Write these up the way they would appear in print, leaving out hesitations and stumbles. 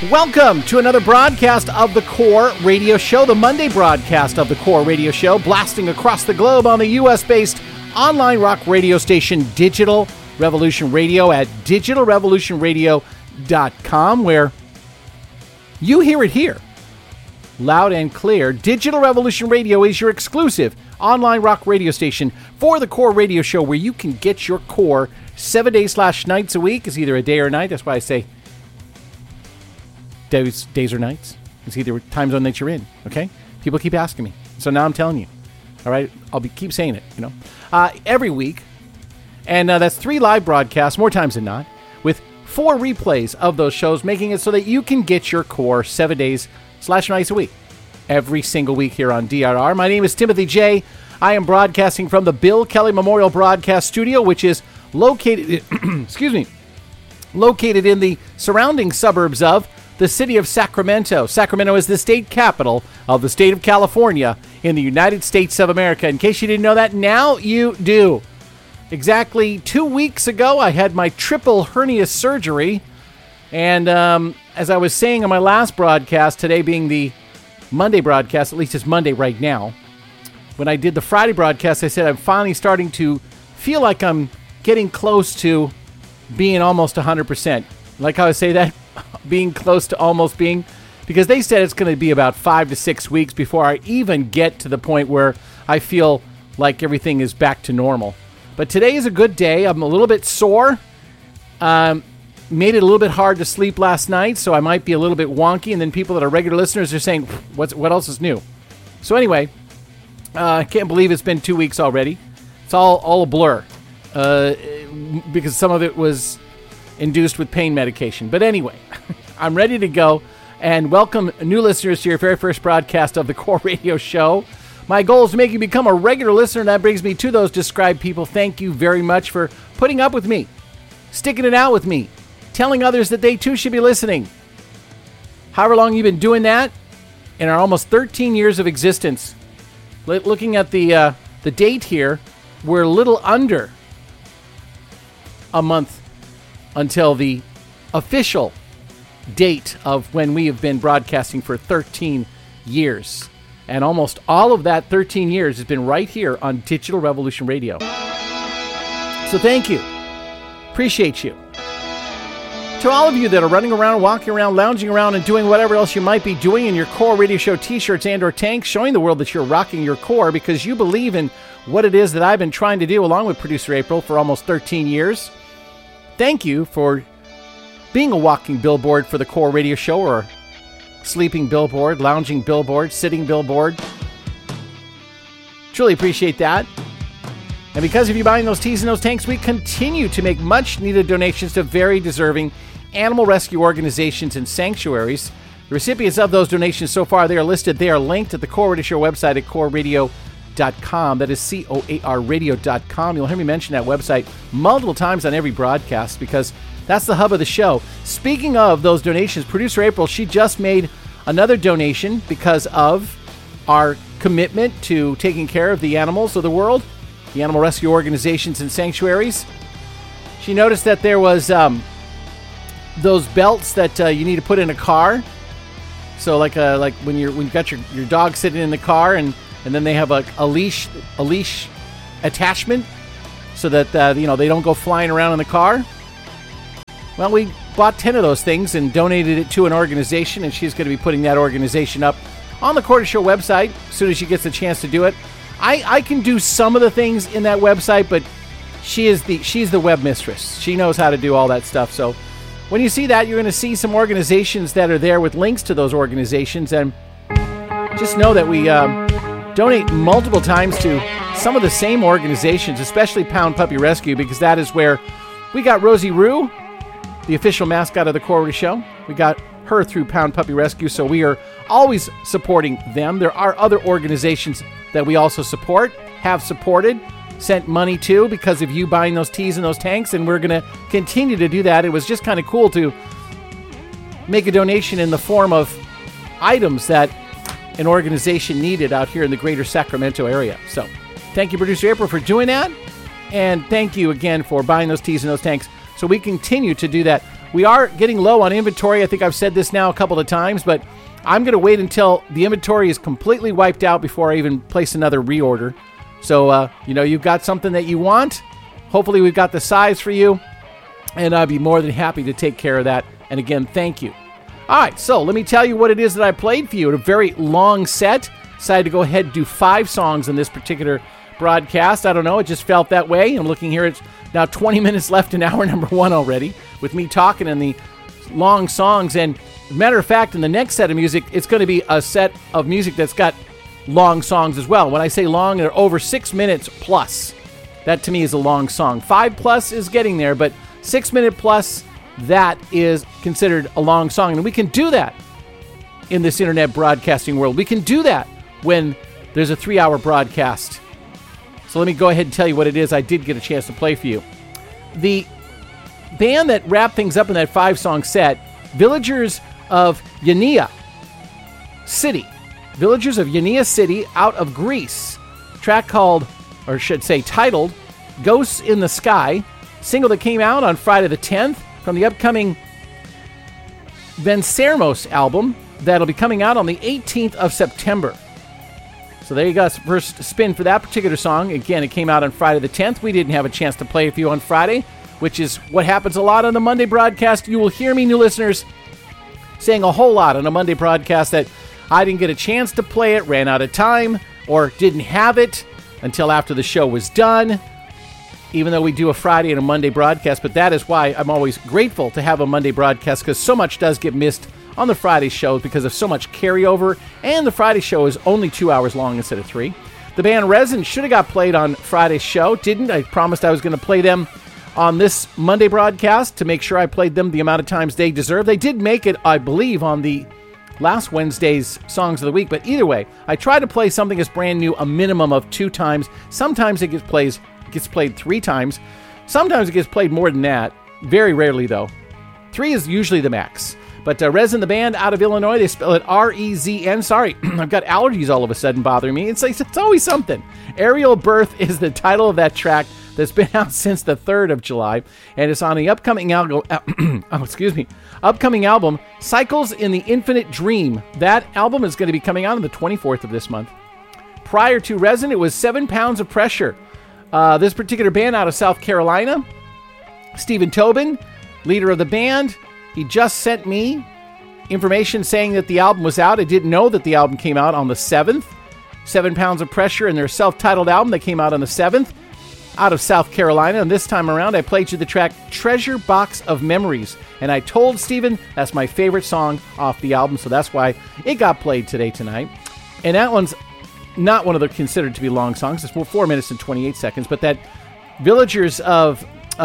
Welcome to another broadcast of the Core Radio Show, the Monday broadcast of the Core Radio Show, blasting across the globe on the U.S.-based online rock radio station Digital Revolution Radio at digitalrevolutionradio.com, where you hear it here, loud and clear. Digital Revolution Radio is your exclusive online rock radio station for the Core Radio Show, where you can get your core 7 days/nights a week. It's either a day or a night. That's why I say days or nights. It's either time zone that you're in, okay? People keep asking me, so now I'm telling you. All right? I'll keep saying it, every week. And that's 3 live broadcasts, more times than not, with 4 replays of those shows, making it so that you can get your core 7 days/nights a week, every single week here on DRR. My name is Timothy J. I am broadcasting from the Bill Kelly Memorial Broadcast Studio, which is located, located in the surrounding suburbs of the city of Sacramento. Sacramento is the state capital of the state of California in the United States of America. In case you didn't know that, now you do. Exactly 2 weeks ago, I had my triple hernia surgery. And as I was saying on my last broadcast, today being the Monday broadcast, at least it's Monday right now, when I did the Friday broadcast, I said I'm finally starting to feel like I'm getting close to being almost 100%. Like how I say that? Being close to almost being, because they said it's going to be about 5 to 6 weeks before I even get to the point where I feel like everything is back to normal. But today is a good day. I'm a little bit sore. Made it a little bit hard to sleep last night, so I might be a little bit wonky. And then people that are regular listeners are saying, what else is new? So anyway, I can't believe it's been 2 weeks already. It's all a blur because some of it was induced with pain medication. But anyway, I'm ready to go and welcome new listeners to your very first broadcast of the Core Radio Show. My goal is to make you become a regular listener, and that brings me to those described people. Thank you very much for putting up with me, sticking it out with me, telling others that they too should be listening. However long you've been doing that in our almost 13 years of existence. Looking at the date here, we're a little under a month until the official date of when we have been broadcasting for 13 years. And almost all of that 13 years has been right here on Digital Revolution Radio. So thank you. Appreciate you. To all of you that are running around, walking around, lounging around, and doing whatever else you might be doing in your Core Radio Show t-shirts and or tanks, showing the world that you're rocking your core because you believe in what it is that I've been trying to do along with producer April for almost 13 years. Thank you for being a walking billboard for the Core Radio Show, or sleeping billboard, lounging billboard, sitting billboard. Truly appreciate that. And because of you buying those tees and those tanks, we continue to make much needed donations to very deserving animal rescue organizations and sanctuaries. The recipients of those donations so far, they are listed. They are linked at the Core Radio Show website at coreradio.com. That is COARradio.com. You'll hear me mention that website multiple times on every broadcast because that's the hub of the show. Speaking of those donations, producer April, she just made another donation because of our commitment to taking care of the animals of the world, the animal rescue organizations and sanctuaries. She noticed that there was those belts that you need to put in a car. So like when you got your dog sitting in the car and then they have a leash attachment so that they don't go flying around in the car. Well, we bought 10 of those things and donated it to an organization, and she's going to be putting that organization up on the Core Show website as soon as she gets the chance to do it. I can do some of the things in that website, but she's the web mistress. She knows how to do all that stuff. So when you see that, you're going to see some organizations that are there with links to those organizations, and just know that we donate multiple times to some of the same organizations, especially Pound Puppy Rescue, because that is where we got Rosie Rue, the official mascot of the Core Show. We got her through Pound Puppy Rescue, so we are always supporting them. There are other organizations that we also support, have supported, sent money to because of you buying those tees and those tanks, and we're going to continue to do that. It was just kind of cool to make a donation in the form of items that an organization needed out here in the greater Sacramento area. So thank you, Producer April, for doing that. And thank you again for buying those tees and those tanks so we continue to do that We are getting low on inventory. I think I've said this now a couple of times, but I'm going to wait until the inventory is completely wiped out before I even place another reorder. So, you've got something that you want. Hopefully we've got the size for you, and I'd be more than happy to take care of that. And again, thank you. All right, so let me tell you what it is that I played for you. A very long set. Decided to go ahead and do 5 songs in this particular broadcast. I don't know, it just felt that way. I'm looking here, it's now 20 minutes left in hour number 1 already, with me talking in the long songs. And matter of fact, in the next set of music, it's going to be a set of music that's got long songs as well. When I say long, they're over 6 minutes plus. That to me is a long song. 5 plus is getting there, but 6 minute plus, that is considered a long song. And we can do that in this internet broadcasting world. We can do that when there's a 3-hour broadcast. So let me go ahead and tell you what it is I did get a chance to play for you. The band that wrapped things up in that 5-song set, Villagers of Yanea City. Villagers of Yanea City out of Greece. Track called, or should say titled, Ghosts in the Sky. Single that came out on Friday the 10th from the upcoming Vencermos album that'll be coming out on the 18th of September. So there you go. First spin for that particular song. Again, it came out on Friday the 10th. We didn't have a chance to play it for you on Friday, which is what happens a lot on the Monday broadcast. You will hear me, new listeners, saying a whole lot on a Monday broadcast that I didn't get a chance to play it, ran out of time, or didn't have it until after the show was done, even though we do a Friday and a Monday broadcast. But that is why I'm always grateful to have a Monday broadcast, because so much does get missed on the Friday show because of so much carryover, and the Friday show is only 2 hours long instead of 3. The band Resin should have got played on Friday's show. Didn't. I promised I was going to play them on this Monday broadcast to make sure I played them the amount of times they deserve. They did make it, I believe, on the last Wednesday's Songs of the Week, but either way, I try to play something that's brand new a minimum of 2 times. Sometimes it gets played 3 times. Sometimes it gets played more than that. Very rarely, though. 3 is usually the max. But Resin, the band out of Illinois, they spell it R-E-Z-N. Sorry, I've got allergies all of a sudden bothering me. It's always something. Aerial Birth is the title of that track that's been out since the 3rd of July. And it's on the upcoming album, upcoming album, Cycles in the Infinite Dream. That album is going to be coming out on the 24th of this month. Prior to Resin, it was 7 Pounds of Pressure. This particular band out of South Carolina, Stephen Tobin, leader of the band, he just sent me information saying that the album was out. I didn't know that the album came out on the 7th. 7 Pounds of Pressure and their self-titled album that came out on the 7th out of South Carolina. And this time around, I played you the track Treasure Box of Memories. And I told Stephen that's my favorite song off the album, so that's why it got played tonight. And that one's not one of the considered to be long songs. It's 4 minutes and 28 seconds. But that Villagers of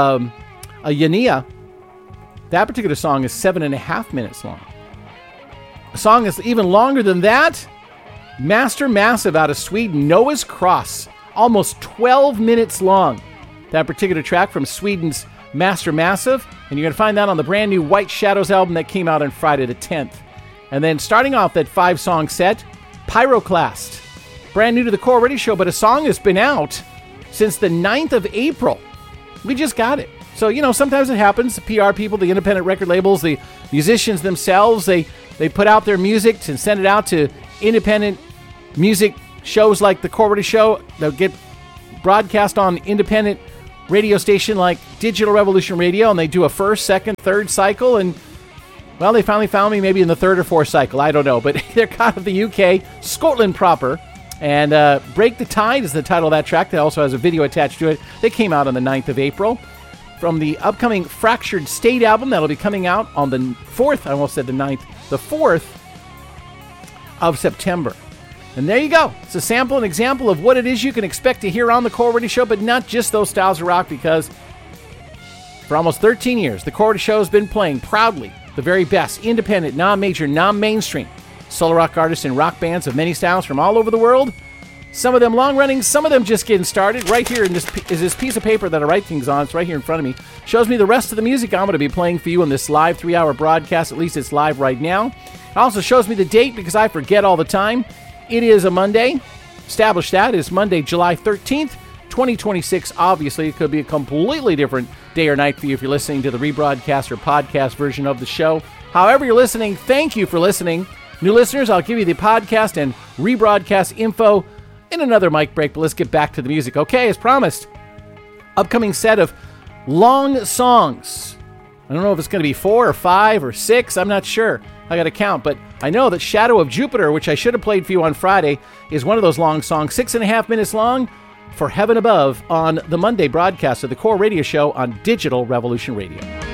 Yanea, that particular song is 7.5 minutes long. A song that's even longer than that, Master Massive out of Sweden, Noah's Cross, almost 12 minutes long. That particular track from Sweden's Master Massive, and you're going to find that on the brand new White Shadows album that came out on Friday the 10th. And then starting off that 5-song set, Pyroclast. Brand new to the Core Radio Show, but a song that's been out since the 9th of April. We just got it. So, sometimes it happens. The PR people, the independent record labels, the musicians themselves, they put out their music and send it out to independent music shows like the Core Radio Show. They'll get broadcast on independent radio station like Digital Revolution Radio, and they do a first, second, third cycle, and, well, they finally found me maybe in the 3rd or 4th cycle. I don't know, but they're out of the UK, Scotland proper. And Break the Tide is the title of that track. That also has a video attached to it. They came out on the 9th of April. From the upcoming Fractured State album that'll be coming out on the 4th, I almost said the 9th, the 4th of September. And there you go. It's a sample, an example of what it is you can expect to hear on the Core Radio Show, but not just those styles of rock, because for almost 13 years, the Core Radio Show has been playing proudly the very best independent, non-major, non-mainstream solo rock artists and rock bands of many styles from all over the world. Some of them long-running, some of them just getting started. Right here in this piece of paper that I write things on. It's right here in front of me. Shows me the rest of the music I'm going to be playing for you in this live 3-hour broadcast. At least it's live right now. It also shows me the date because I forget all the time. It is a Monday. Established that is Monday, July 13th, 2026. Obviously, it could be a completely different day or night for you if you're listening to the rebroadcast or podcast version of the show. However you're listening, thank you for listening. New listeners, I'll give you the podcast and rebroadcast info in another mic break, but let's get back to the music. Okay, as promised, upcoming set of long songs. I don't know if it's going to be 4 or 5 or 6. I'm not sure. I got to count, but I know that Shadow of Jupiter, which I should have played for you on Friday, is one of those long songs, 6.5 minutes long, for Heaven Above on the Monday broadcast of the Core Radio Show on Digital Revolution Radio.